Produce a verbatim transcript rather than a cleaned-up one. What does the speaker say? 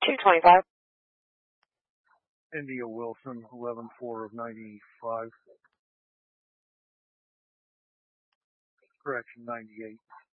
two twenty-five. India Wilson, eleven four of ninety-five. Correction, ninety-eight.